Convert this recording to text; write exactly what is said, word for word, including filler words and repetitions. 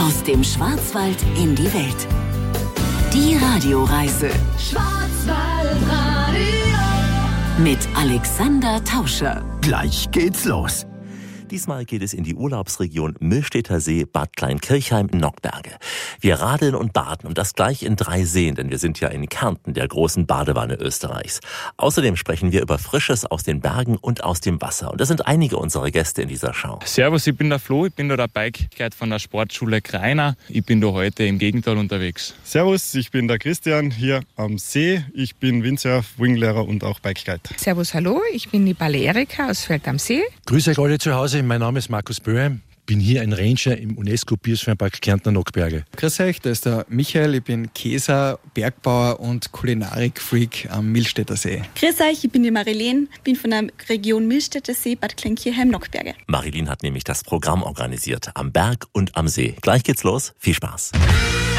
Aus dem Schwarzwald in die Welt. Die Radioreise. Schwarzwaldradio. Mit Alexander Tauscher. Gleich geht's los. Diesmal geht es in die Urlaubsregion Millstätter See, Bad Kleinkirchheim, Nockberge. Wir radeln und baden und das gleich in drei Seen, denn wir sind ja in Kärnten, der großen Badewanne Österreichs. Außerdem sprechen wir über Frisches aus den Bergen und aus dem Wasser. Und das sind einige unserer Gäste in dieser Schau. Servus, ich bin der Flo, ich bin da der Bike-Guide von der Sportschule Greiner. Ich bin da heute im Gegenteil unterwegs. Servus, ich bin der Christian hier am See. Ich bin Windsurf, Winglehrer und auch Bike-Guide. Servus, hallo, ich bin die Balle Erika aus Feld am See. Grüße euch alle zu Hause. Mein Name ist Markus Böheim, bin hier ein Ranger im UNESCO-Biosphärenpark Kärntner Nockberge. Grüß euch, da ist der Michael, ich bin Käser, Bergbauer und Kulinarik-Freak am Millstätter See. Grüß euch, ich bin die Marilene, bin von der Region Millstätter See, Bad Kleinkirchheim, Nockberge. Marilene hat nämlich das Programm organisiert, am Berg und am See. Gleich geht's los, viel Spaß.